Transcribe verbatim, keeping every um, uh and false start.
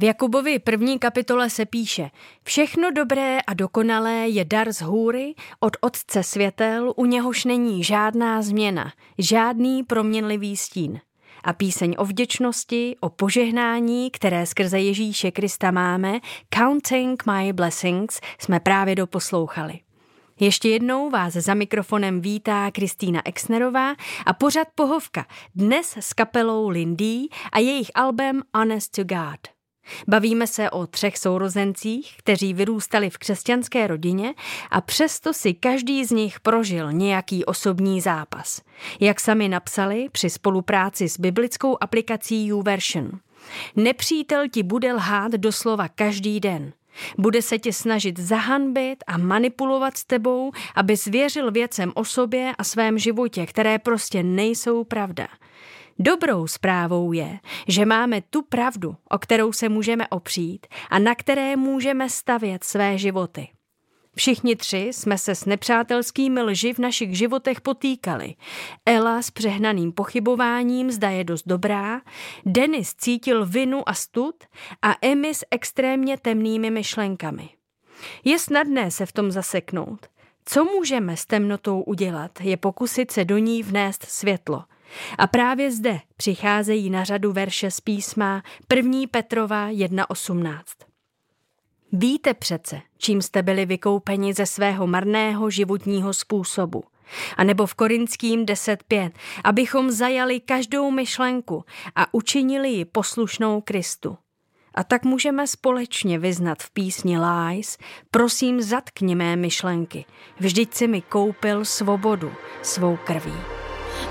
V Jakubovi první kapitole se píše: Všechno dobré a dokonalé je dar z hůry od Otce světel, u něhož není žádná změna, žádný proměnlivý stín. A píseň o vděčnosti, o požehnání, které skrze Ježíše Krista máme, Counting My Blessings, jsme právě doposlouchali. Ještě jednou vás za mikrofonem vítá Kristýna Exnerová a pořad Pohovka, dnes s kapelou Lindy a jejich albem Honest to God. Bavíme se o třech sourozencích, kteří vyrůstali v křesťanské rodině a přesto si každý z nich prožil nějaký osobní zápas. Jak sami napsali při spolupráci s biblickou aplikací YouVersion. Nepřítel ti bude lhát doslova každý den. Bude se tě snažit zahanbit a manipulovat s tebou, aby zvěřil věcem o sobě a svém životě, které prostě nejsou pravda. Dobrou zprávou je, že máme tu pravdu, o kterou se můžeme opřít a na které můžeme stavět své životy. Všichni tři jsme se s nepřátelskými lži v našich životech potýkali. Ela s přehnaným pochybováním, zda je dost dobrá, Denis cítil vinu a stud a Emmy s extrémně temnými myšlenkami. Je snadné se v tom zaseknout. Co můžeme s temnotou udělat, je pokusit se do ní vnést světlo. A právě zde přicházejí na řadu verše z písma první Petrova jedna osmnáct. Víte přece, čím jste byli vykoupeni ze svého marného životního způsobu. A nebo v Korinským deset pět, abychom zajali každou myšlenku a učinili ji poslušnou Kristu. A tak můžeme společně vyznat v písni Lies: prosím, zatkni mé myšlenky, vždyť si mi koupil svobodu svou krví.